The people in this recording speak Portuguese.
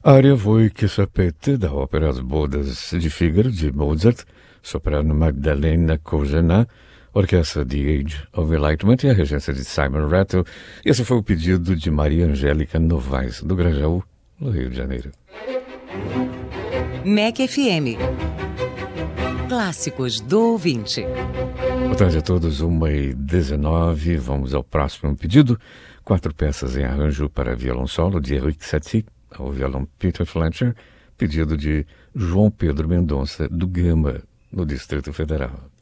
Aria Voi che sapete da ópera As Bodas de Fígaro, de Mozart, soprano Magdalena Kozená, orquestra The Age of Enlightenment e a regência de Simon Rattle. Esse foi o pedido de Maria Angélica Novaes, do Grajaú, no Rio de Janeiro. MEC FM. Clássicos do ouvinte. Boa tarde a todos, 1h19. Vamos ao próximo pedido. 4 peças em arranjo para violão solo de Eric Satie, ao violão Peter Fletcher, pedido de João Pedro Mendonça, do Gama, no Distrito Federal.